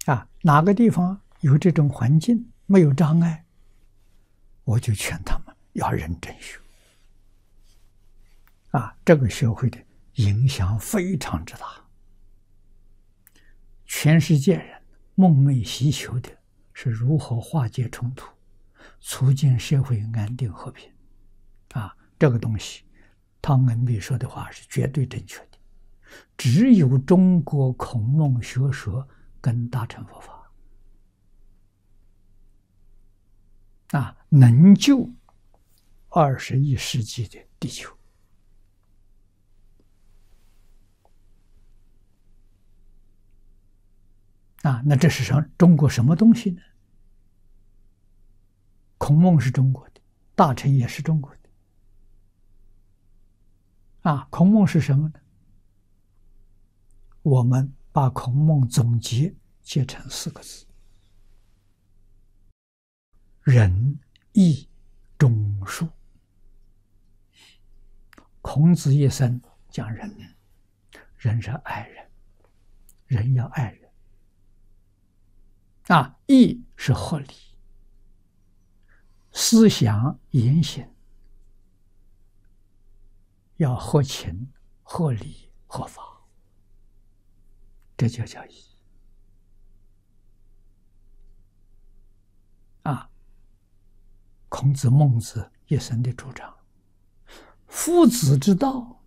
哪个地方有这种环境，没有障碍，我就劝他们要认真学。这个学会的影响非常之大。全世界人梦寐希求的是如何化解冲突，促进社会安定和平。这个东西，汤恩比说的话是绝对正确的。只有中国孔孟学说跟大乘佛法能救21世纪的地球。那这是中国什么东西呢？孔孟是中国的，大乘也是中国的。孔孟是什么呢？我们把孔孟总结成4个字：仁义忠恕。孔子一生讲仁，仁是爱人，人要爱人。义是合理，思想言行要合情、合理、合法，这就叫义。孔子、孟子一生的主张，夫子之道